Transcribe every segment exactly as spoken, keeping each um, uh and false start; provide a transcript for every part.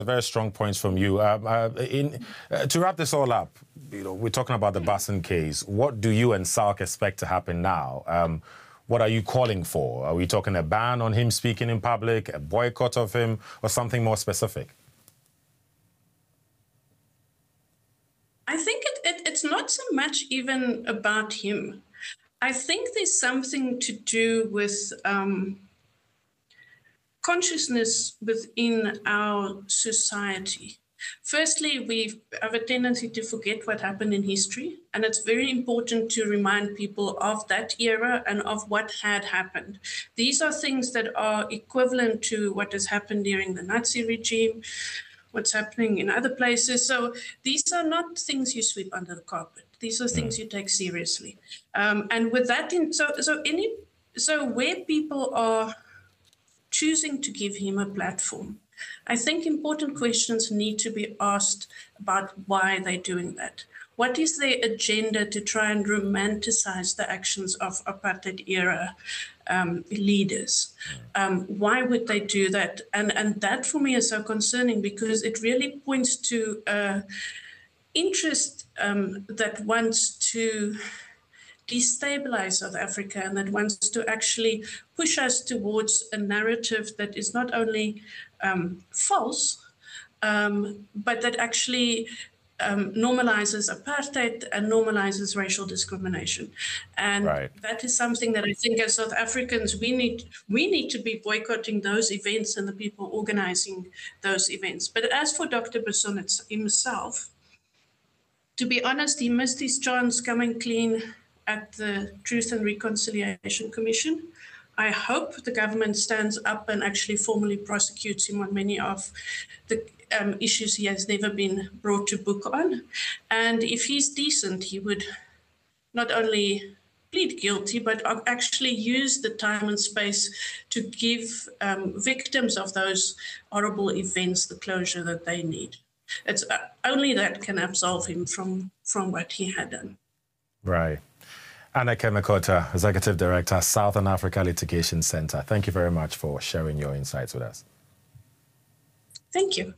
Very strong points from you. Um, uh, in, uh, to wrap this all up, you know, we're talking about the Basson case. What do you and SALC expect to happen now? Um, what are you calling for? Are we talking a ban on him speaking in public, a boycott of him, or something more specific? I think it, it, it's not so much even about him. I think there's something to do with um, consciousness within our society. Firstly, we have a tendency to forget what happened in history, and it's very important to remind people of that era and of what had happened. These are things that are equivalent to what has happened during the Nazi regime, what's happening in other places. So these are not things you sweep under the carpet. These are things you take seriously. Um, and with that, in, so, so, any, so where people are choosing to give him a platform, I think important questions need to be asked about why they're doing that. What is their agenda to try and romanticize the actions of apartheid era um, leaders? Um, why would they do that? And, and that for me is so concerning, because it really points to uh, interest um, that wants to destabilize South Africa and that wants to actually push us towards a narrative that is not only um, false, um, but that actually um, normalizes apartheid and normalizes racial discrimination. And right. that is something that I think as South Africans, we need, we need to be boycotting those events and the people organizing those events. But as for Doctor Basson himself, to be honest, he missed his chance coming clean at the Truth and Reconciliation Commission. I hope the government stands up and actually formally prosecutes him on many of the um, issues he has never been brought to book on. And if he's decent, he would not only plead guilty, but actually use the time and space to give um, victims of those horrible events the closure that they need. It's uh, only that can absolve him from, from what he had done. Right. Anneke Mekota, Executive Director, Southern Africa Litigation Center. Thank you very much for sharing your insights with us. Thank you.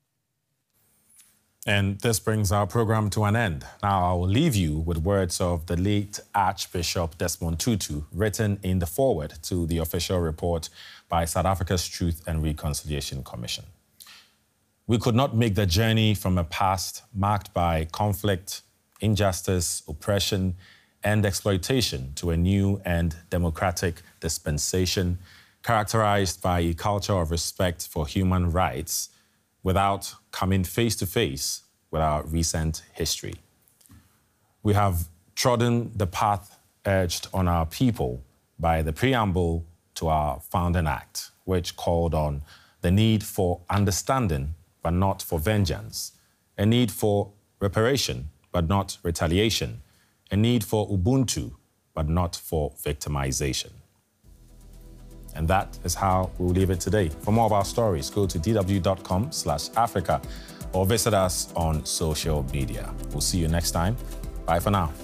And this brings our program to an end. Now, I will leave you with words of the late Archbishop Desmond Tutu, written in the foreword to the official report by South Africa's Truth and Reconciliation Commission. We could not make the journey from a past marked by conflict, injustice, oppression, and exploitation to a new and democratic dispensation characterized by a culture of respect for human rights without coming face to face with our recent history. We have trodden the path urged on our people by the preamble to our founding act, which called on the need for understanding but not for vengeance, a need for reparation but not retaliation, a need for Ubuntu, but not for victimization. And that is how we'll leave it today. For more of our stories, go to d w dot com slash Africa or visit us on social media. We'll see you next time. Bye for now.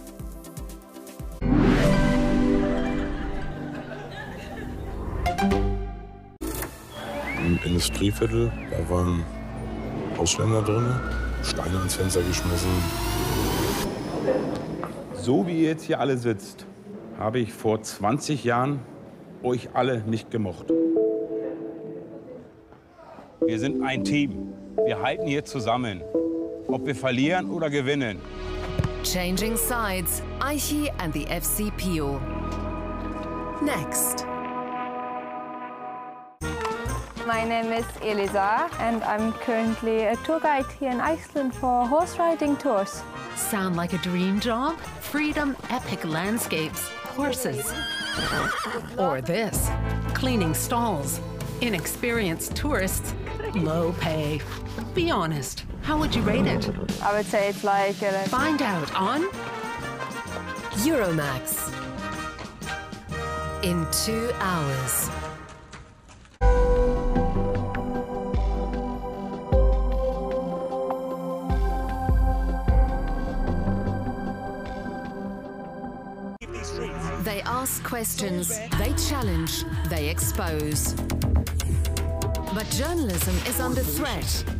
Im Industrieviertel, da waren Ausländer drin, Steine ins Fenster geschmissen. So wie ihr jetzt hier alle sitzt, habe ich vor zwanzig Jahren euch alle nicht gemocht. Wir sind ein Team. Wir halten hier zusammen, ob wir verlieren oder gewinnen. Changing sides, Aichi and the F C P O. Next. My name is Elisa and I'm currently a tour guide here in Iceland for horse riding tours. Sound like a dream job? Freedom, epic landscapes, horses. Or this, cleaning stalls, inexperienced tourists, low pay. Be honest, how would you rate it? I would say it's like... A, like Find out on Euromax in two hours. They ask questions, they challenge, they expose. But journalism is under threat.